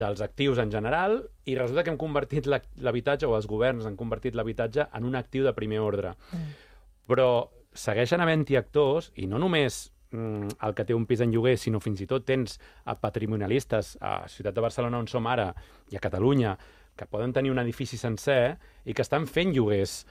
dels actius en general, i resulta que hem convertit l'habitatge, o els governs han convertit l'habitatge en un actiu de primer ordre. Però segueixen havent-hi actors, i no només el que té un pis en lloguer, sinó fins i tot tens patrimonialistes a Ciutat de Barcelona, on som ara, i a Catalunya, que poden tenir un edifici sencer i que estan fent lloguers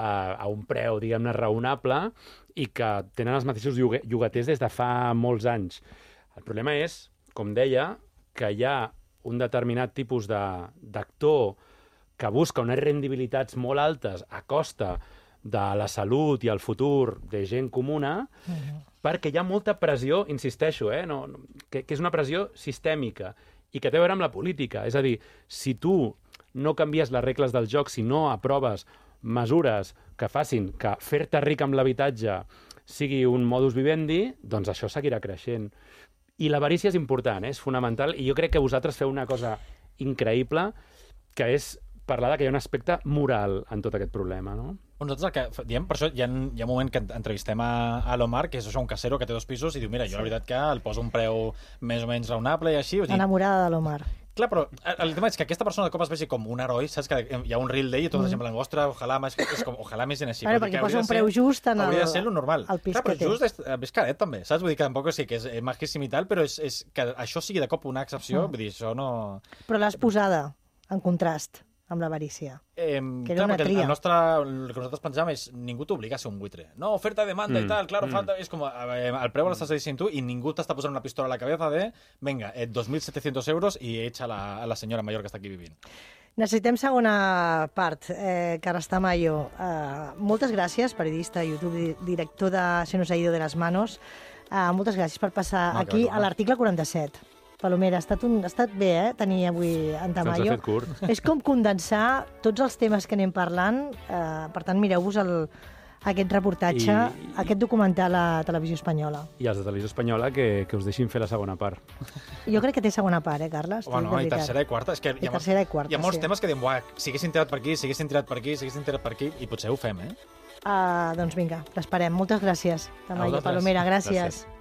a un preu, diguem-ne, raonable, i que tenen els mateixos llogaters des de fa molts anys. El problema és, com deia, que hi ha un determinat tipus d'actor que busca unes rendibilitats molt altes a costa de la salut i el futur de gent comuna, perquè hi ha molta pressió, insisteixo, que és una pressió sistèmica i que té a veure amb la política. És a dir, si tu no canvies les regles del joc, si no aproves mesures que facin que fer-te ric amb l'habitatge sigui un modus vivendi, doncs això seguirà creixent. I l'avarícia és important, és fonamental, i jo crec que vosaltres feu una cosa increïble, que és parlar que hi ha un aspecte moral en tot aquest problema, no? Nosaltres el que diem, per això hi ha un moment que entrevistem a l'Omar, que és això, un casero que té 2 pisos, i diu, mira, jo la veritat que el poso un preu més o menys raonable i així. Enamorada de l'Omar. Clar, però el tema és que aquesta persona de cop es vegi com un heroi, saps que hi ha un reel d'ell i tota la gent en ostres, ojalà més gent així. Perquè posa un preu just en el hauria de ser lo normal. El pis clar, però que té. just és caret també, saps? Vull dir que tampoc sí que és majíssim i tal, però és que això sigui de cop una excepció, vull dir, això no... Però l'has posada en contrast amb l'avarícia. Que era una tria. El que nosaltres pensàvem és ningú t'obliga a ser un buitre. No, oferta i demanda i tal, claro, falta... És com, el preu l'estàs dient tu i ningú t'està posant una pistola a la cabeza de venga, 2.700 euros i echa a la senyora major que està aquí vivint. Necessitem segona part. Carles Tamayo, moltes gràcies, periodista, YouTube, director de Se nos ha ido de las manos. Moltes gràcies per passar aquí a l'article 47. Palomera, ha estat bé, tenir avui en Tamayo. Se'ns ha fet curt. És com condensar tots els temes que anem parlant. Per tant, mireu-vos aquest reportatge, aquest documental a Televisió Espanyola. I els de Televisió Espanyola que us deixin fer la segona part. Jo crec que té segona part, Carles? Home, no, i tercera i quarta. És que hi ha molts temes que diem, si haguessin tirat per aquí, si haguessin tirat per aquí, si haguessin tirat per aquí, i potser ho fem, Doncs vinga, l'esperem. Moltes gràcies, Tamayo. Palomera, gràcies.